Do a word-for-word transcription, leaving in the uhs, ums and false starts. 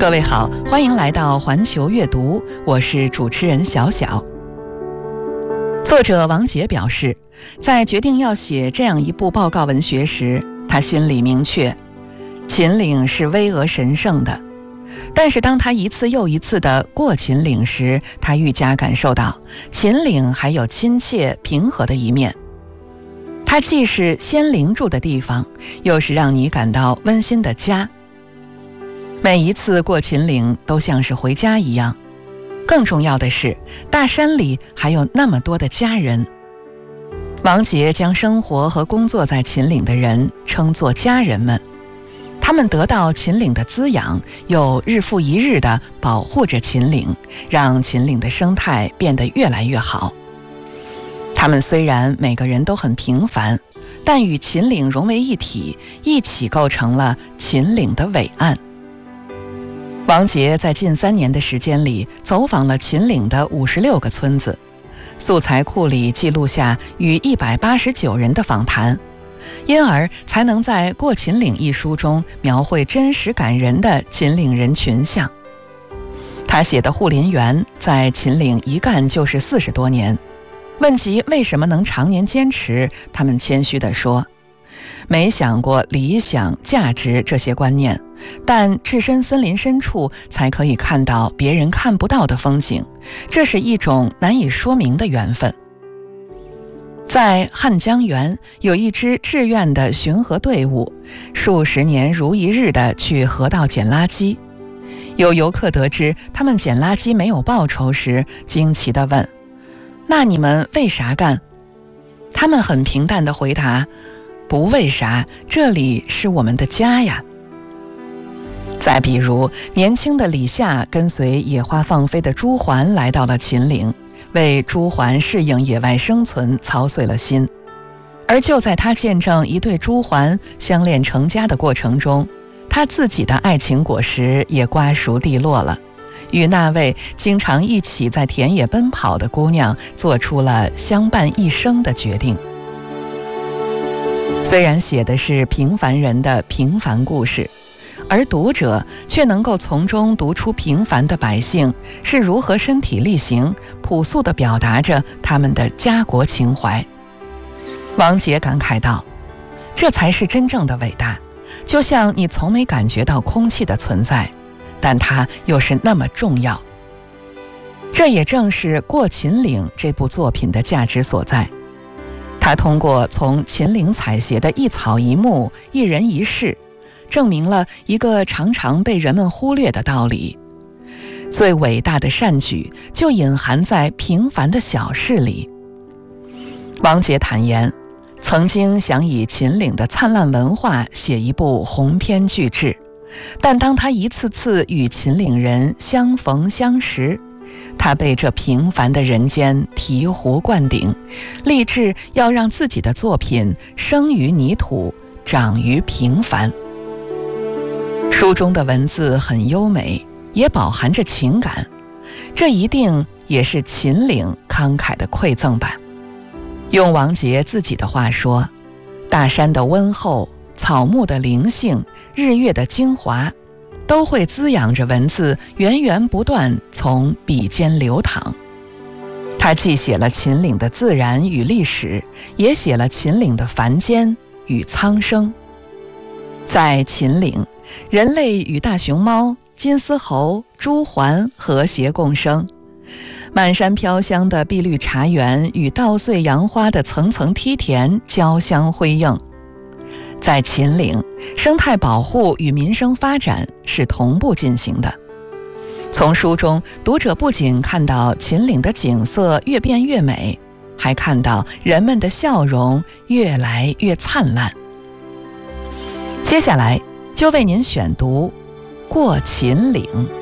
各位好，欢迎来到环球阅读，我是主持人小小。作者王杰表示，在决定要写这样一部报告文学时，他心里明确，秦岭是巍峨神圣的。但是当他一次又一次地过秦岭时，他愈加感受到秦岭还有亲切平和的一面。它既是仙灵住的地方，又是让你感到温馨的家。每一次过秦岭都像是回家一样。更重要的是，大山里还有那么多的家人。王杰将生活和工作在秦岭的人称作家人们，他们得到秦岭的滋养，又日复一日地保护着秦岭，让秦岭的生态变得越来越好。他们虽然每个人都很平凡，但与秦岭融为一体，一起构成了秦岭的伟岸。王杰在近三年的时间里走访了秦岭的五十六个村子，素材库里记录下与一百八十九人的访谈，因而才能在《过秦岭》一书中描绘真实感人的秦岭人群像。他写的护林员在秦岭一干就是四十多年，问及为什么能常年坚持，他们谦虚地说，没想过理想、价值这些观念，但置身森林深处才可以看到别人看不到的风景，这是一种难以说明的缘分。在汉江源有一支志愿的巡河队伍，数十年如一日地去河道捡垃圾。有游客得知他们捡垃圾没有报酬时，惊奇地问，那你们为啥干？他们很平淡地回答，不为啥，这里是我们的家呀。再比如，年轻的李夏跟随野花放飞的朱鹮来到了秦岭，为朱鹮适应野外生存操碎了心。而就在他见证一对朱鹮相恋成家的过程中，他自己的爱情果实也瓜熟蒂落了，与那位经常一起在田野奔跑的姑娘做出了相伴一生的决定。虽然写的是平凡人的平凡故事，而读者却能够从中读出平凡的百姓是如何身体力行、朴素地表达着他们的家国情怀。王杰感慨道，这才是真正的伟大，就像你从没感觉到空气的存在，但它又是那么重要。这也正是《过秦岭》这部作品的价值所在。他通过从秦岭采撷的一草一木、一人一事，证明了一个常常被人们忽略的道理：最伟大的善举就隐含在平凡的小事里。王杰坦言，曾经想以秦岭的灿烂文化写一部鸿篇巨制，但当他一次次与秦岭人相逢相识，他被这平凡的人间醍醐灌顶，立志要让自己的作品生于泥土，长于平凡。书中的文字很优美，也饱含着情感，这一定也是秦岭慷慨的馈赠吧。用王杰自己的话说，大山的温厚，草木的灵性，日月的精华，都会滋养着文字源源不断从笔尖流淌。他既写了秦岭的自然与历史，也写了秦岭的凡间与苍生。在秦岭，人类与大熊猫、金丝猴、朱鹮和谐共生，满山飘香的碧绿茶园与稻穗杨花的层层梯田交相辉映。在秦岭，生态保护与民生发展是同步进行的。从书中，读者不仅看到秦岭的景色越变越美，还看到人们的笑容越来越灿烂。接下来就为您选读《过秦岭》。